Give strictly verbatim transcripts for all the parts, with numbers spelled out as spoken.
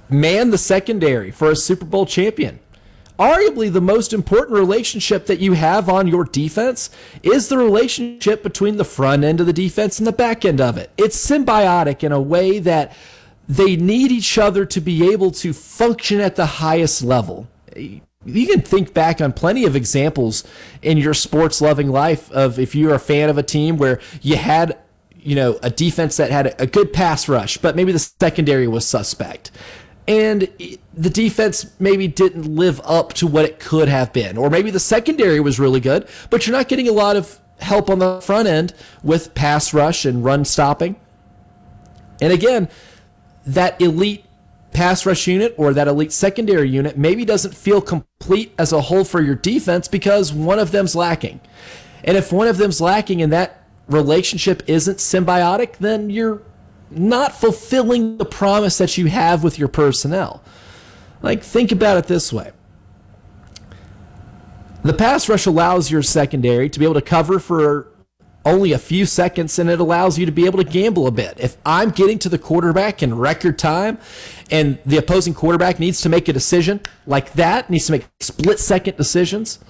man the secondary for a Super Bowl champion. Arguably the most important relationship that you have on your defense is the relationship between the front end of the defense and the back end of it. It's symbiotic in a way that they need each other to be able to function at the highest level. You can think back on plenty of examples in your sports loving life of if you're a fan of a team where you had, you know, a defense that had a good pass rush, but maybe the secondary was suspect. And the defense maybe didn't live up to what it could have been. Or maybe the secondary was really good, but you're not getting a lot of help on the front end with pass rush and run stopping. And again, that elite pass rush unit or that elite secondary unit maybe doesn't feel complete as a whole for your defense because one of them's lacking. And if one of them's lacking and that relationship isn't symbiotic, then you're not fulfilling the promise that you have with your personnel. Like, think about it this way. The pass rush allows your secondary to be able to cover for only a few seconds, and it allows you to be able to gamble a bit. If I'm getting to the quarterback in record time and the opposing quarterback needs to make a decision like that, needs to make split-second decisions,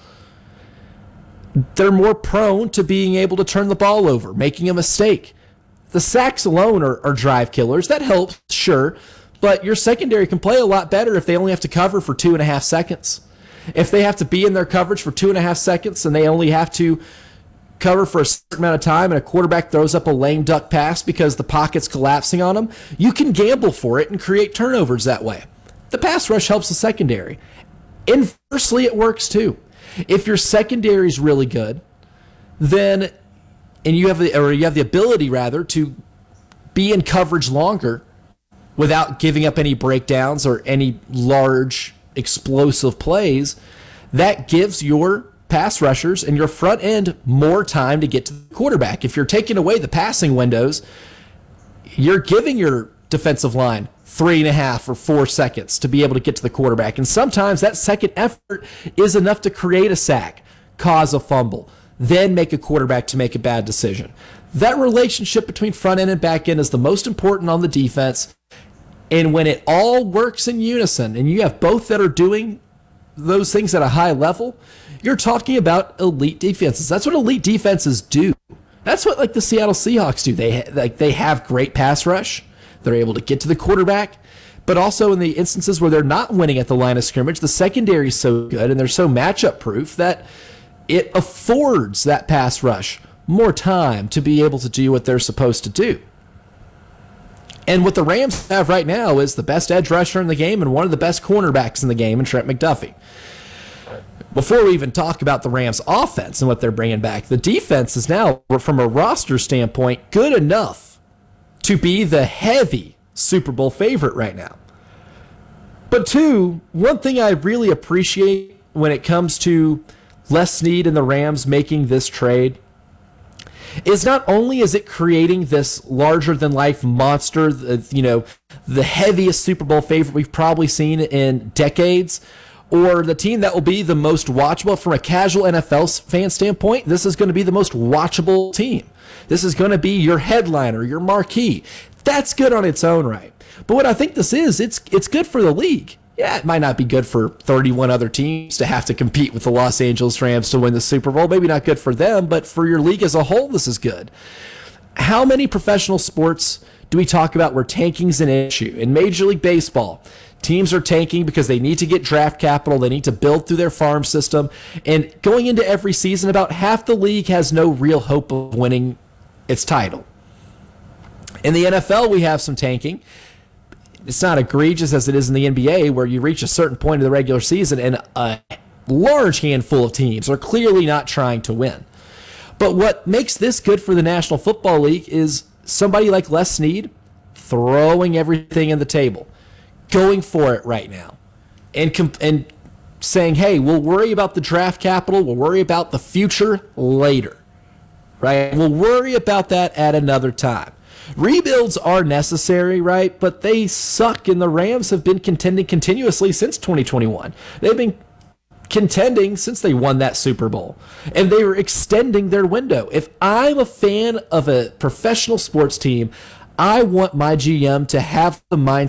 they're more prone to being able to turn the ball over, making a mistake. The sacks alone are, are drive killers. That helps, sure, but your secondary can play a lot better if they only have to cover for two and a half seconds. If they have to be in their coverage for two and a half seconds and they only have to cover for a certain amount of time and a quarterback throws up a lame duck pass because the pocket's collapsing on them, you can gamble for it and create turnovers that way. The pass rush helps the secondary. Inversely, it works too. If your secondary is really good, then and you have the or you have the ability rather to be in coverage longer without giving up any breakdowns or any large explosive plays, that gives your pass rushers and your front end more time to get to the quarterback. If you're taking away the passing windows, you're giving your defensive line three and a half or four seconds to be able to get to the quarterback. And sometimes that second effort is enough to create a sack, cause a fumble, then make a quarterback to make a bad decision. That relationship between front end and back end is the most important on the defense. And when it all works in unison and you have both that are doing those things at a high level, you're talking about elite defenses. That's what elite defenses do. That's what like the Seattle Seahawks do. They like they have great pass rush. They're able to get to the quarterback. But also in the instances where they're not winning at the line of scrimmage, the secondary is so good and they're so matchup proof that it affords that pass rush more time to be able to do what they're supposed to do. And what the Rams have right now is the best edge rusher in the game and one of the best cornerbacks in the game in Trent McDuffie. Before we even talk about the Rams' offense and what they're bringing back, the defense is now, from a roster standpoint, good enough to be the heavy Super Bowl favorite right now. But two, one thing I really appreciate when it comes to Les Snead and the Rams making this trade is not only is it creating this larger-than-life monster, you know, the heaviest Super Bowl favorite we've probably seen in decades, or the team that will be the most watchable from a casual N F L fan standpoint, this is going to be the most watchable team. This is going to be your headliner, your marquee. That's good on its own right. But what I think this is, it's it's good for the league. Yeah, it might not be good for thirty-one other teams to have to compete with the Los Angeles Rams to win the Super Bowl. Maybe not good for them, but for your league as a whole, this is good. How many professional sports do we talk about where tanking's an issue? In Major League Baseball, teams are tanking because they need to get draft capital. They need to build through their farm system. And going into every season, about half the league has no real hope of winning its title. In the N F L, we have some tanking. It's not egregious as it is in the N B A, where you reach a certain point of the regular season and a large handful of teams are clearly not trying to win. But what makes this good for the National Football League is somebody like Les Snead throwing everything in the table, going for it right now, and comp- and saying, hey, we'll worry about the draft capital, we'll worry about the future later, right? We'll worry about that at another time. Rebuilds are necessary, right? But they suck, and the Rams have been contending continuously since twenty twenty-one. They've been contending since they won that Super Bowl, and they were extending their window. If I'm a fan of a professional sports team, I want my G M to have the mindset